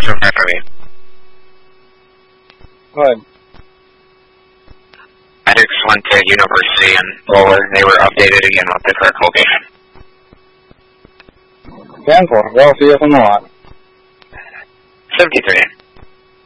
from FOE. Go ahead. I just went to University in Lower, and they were updated again with the correct location. 10-4, well, see us on the lot. 73.